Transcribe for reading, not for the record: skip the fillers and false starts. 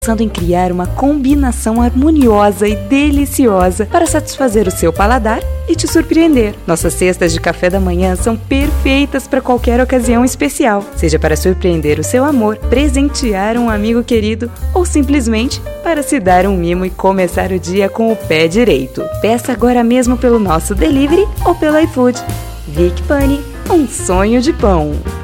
pensando em criar uma combinação harmoniosa e deliciosa para satisfazer o seu paladar e te surpreender. Nossas cestas de café da manhã são perfeitas para qualquer ocasião especial, seja para surpreender o seu amor, presentear um amigo querido ou simplesmente para se dar um mimo e começar o dia com o pé direito. Peça agora mesmo pelo nosso delivery ou pelo iFood. Vic Pani, um sonho de pão.